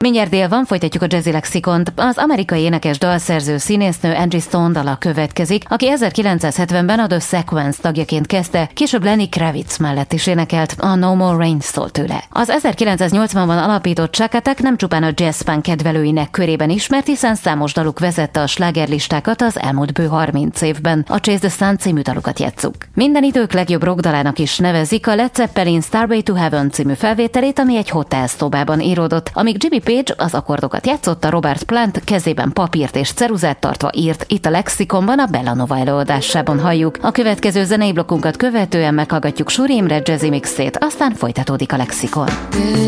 Mindjárt dél van, folytatjuk a Jazzy Lexikont. Az amerikai énekes, dalszerző, színésznő Angie Stone dala következik, aki 1970-ben a The Sequence tagjaként kezdte, később Lenny Kravitz mellett is énekelt, a No More Rain szól tőle. Az 1980-ban alapított Chaka Attack nem csupán a jazz-funk kedvelőinek körében ismert, hiszen számos daluk vezette a slágerlistákat az elmúlt bő 30 évben. A Chase the Sun című dalukat játsszuk. Minden idők legjobb rockdalának is nevezik a Led Zeppelin Starway to Heaven című felvételét, ami egy hotel szobában íródott, amíg Jimmy Page az akkordokat játszotta, Robert Plant kezében papírt és ceruzát tartva írt. Itt a Lexikonban a Bellanova előadásában halljuk. A következő zenei blokkunkat követően meghallgatjuk Suri Imre jazzy mixét, aztán folytatódik a Lexikon.